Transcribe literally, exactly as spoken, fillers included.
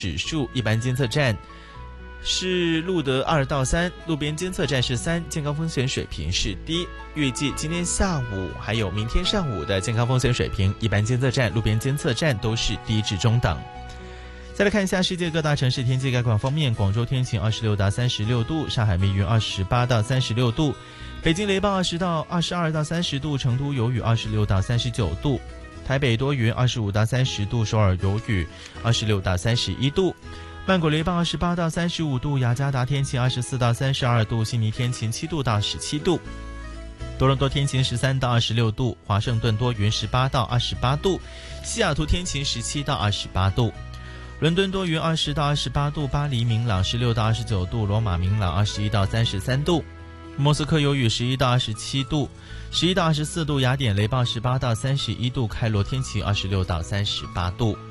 指数，一般监测站是路德二到三，路边监测站是三，健康风险水平是低。预计今天下午还有明天上午的健康风险水平，一般监测站、路边监测站都是低至中等。再来看一下世界各大城市天气概况方面，广州天晴二十六到三十六度，上海密云二十八到三十六度，北京雷暴二十到二十二到三十度，成都有雨二十六到三十九度，台北多云二十五到三十度，首尔有雨二十六到三十一度，曼谷雷暴二十八到三十五度，雅加达天晴二十四到三十二度，悉尼天晴七度到十七度，多伦多天晴十三到二十六度，华盛顿多云十八到二十八度，西雅图天晴十七到二十八度，伦敦多云二十到二十八度，巴黎明朗十六到二十九度，罗马明朗二十一到三十三度，莫斯科有雨十一到二十七度，十一到二十四度，雅典雷暴十八到三十一度，开罗天晴二十六到三十八度。